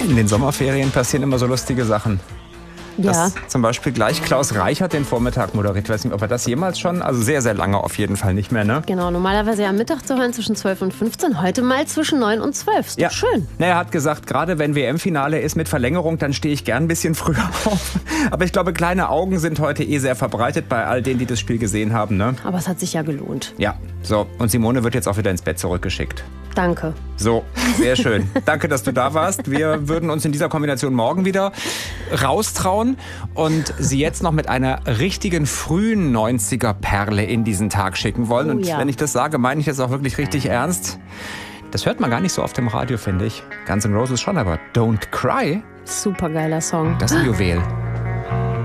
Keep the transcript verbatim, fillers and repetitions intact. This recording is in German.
in den Sommerferien passieren immer so lustige Sachen. Ja. Dass zum Beispiel gleich Klaus Reichert den Vormittag moderiert. Ich weiß nicht, ob er das jemals schon, also sehr, sehr lange auf jeden Fall nicht mehr, ne? Genau, normalerweise ja am Mittag zu hören zwischen zwölf und fünfzehn, heute mal zwischen neun und zwölf. Ist doch Ja. schön. Na, er hat gesagt, gerade wenn W M-Finale ist mit Verlängerung, dann stehe ich gern ein bisschen früher auf. Aber ich glaube, kleine Augen sind heute eh sehr verbreitet bei all denen, die das Spiel gesehen haben, ne? Aber es hat sich ja gelohnt. Ja, so. Und Simone wird jetzt auch wieder ins Bett zurückgeschickt. Danke. So, sehr schön. Danke, dass du da warst. Wir würden uns in dieser Kombination morgen wieder raustrauen und sie jetzt noch mit einer richtigen frühen neunziger-Perle in diesen Tag schicken wollen. Oh, und ja. wenn ich das sage, meine ich das auch wirklich richtig ernst. Das hört man gar nicht so oft im Radio, finde ich. Guns N' Roses schon, aber Don't Cry, Supergeiler Song. das ist ein Juwel.